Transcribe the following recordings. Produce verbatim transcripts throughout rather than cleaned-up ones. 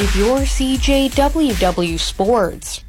With your C J W W Sports.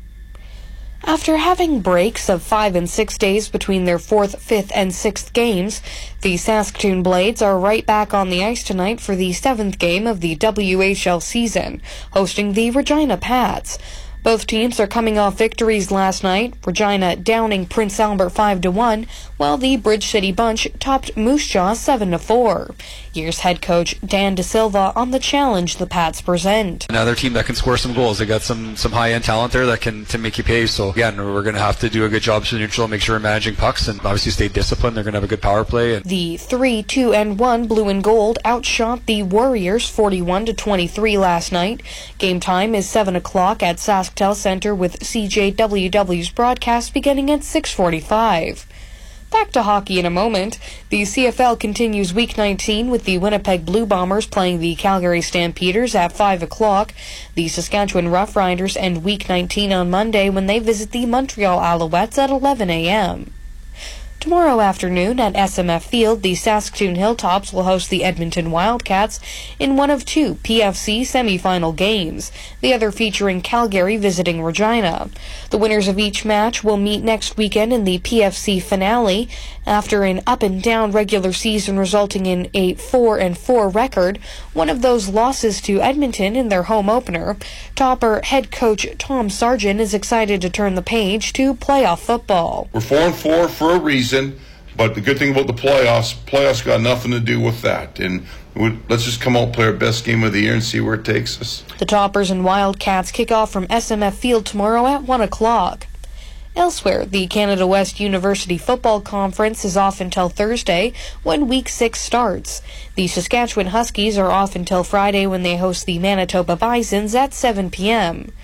After having breaks of five and six days between their fourth, fifth, and sixth games, the Saskatoon Blades are right back on the ice tonight for the seventh game of the W H L season, hosting the Regina Pats. Both teams are coming off victories last night, Regina downing Prince Albert five to one, while the Bridge City Bunch topped Moose Jaw seven to four. Here's head coach Dan De Silva on the challenge the Pats present. Another team that can score some goals. They got some some high-end talent there that can to make you pay. So again, we're going to have to do a good job to neutral, make sure we're managing pucks, and obviously stay disciplined. They're going to have a good power play. And the three two and one Blue and Gold outshot the Warriors forty-one to twenty-three last night. Game time is seven o'clock at SaskTel Center with C J W W's broadcast beginning at six forty-five. Back to hockey in a moment. The C F L continues Week nineteen with the Winnipeg Blue Bombers playing the Calgary Stampeders at five o'clock. The Saskatchewan Roughriders end Week nineteen on Monday when they visit the Montreal Alouettes at eleven a.m. Tomorrow afternoon at S M F Field, the Saskatoon Hilltops will host the Edmonton Wildcats in one of two P F C semifinal games, the other featuring Calgary visiting Regina. The winners of each match will meet next weekend in the P F C finale. After an up-and-down regular season resulting in a four and four record, one of those losses to Edmonton in their home opener, Topper head coach Tom Sargent is excited to turn the page to playoff football. We're four and four for a reason, but the good thing about the playoffs, playoffs got nothing to do with that. And we, let's just come out and play our best game of the year and see where it takes us. The Toppers and Wildcats kick off from S M F Field tomorrow at one o'clock. Elsewhere, the Canada West University Football Conference is off until Thursday when Week six starts. The Saskatchewan Huskies are off until Friday when they host the Manitoba Bisons at seven p.m.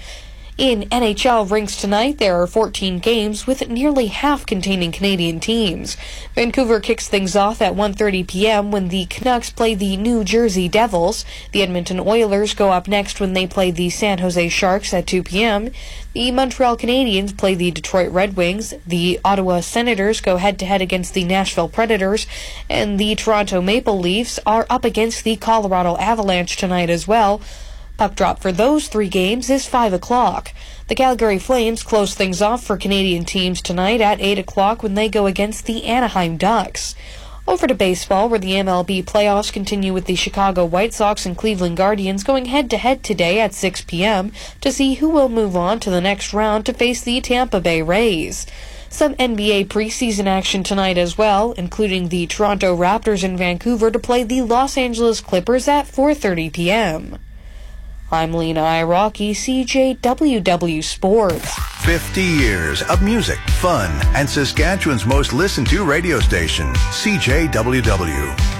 In N H L rinks tonight, there are fourteen games with nearly half containing Canadian teams. Vancouver kicks things off at one thirty p.m. when the Canucks play the New Jersey Devils. The Edmonton Oilers go up next when they play the San Jose Sharks at two p.m. The Montreal Canadiens play the Detroit Red Wings. The Ottawa Senators go head-to-head against the Nashville Predators. And the Toronto Maple Leafs are up against the Colorado Avalanche tonight as well. Puck drop for those three games is five o'clock. The Calgary Flames close things off for Canadian teams tonight at eight o'clock when they go against the Anaheim Ducks. Over to baseball, where the M L B playoffs continue with the Chicago White Sox and Cleveland Guardians going head-to-head today at six p.m. to see who will move on to the next round to face the Tampa Bay Rays. Some N B A preseason action tonight as well, including the Toronto Raptors in Vancouver to play the Los Angeles Clippers at four thirty p.m. I'm Lena Iraqi, C J W W Sports. fifty years of music, fun, and Saskatchewan's most listened to radio station, C J W W.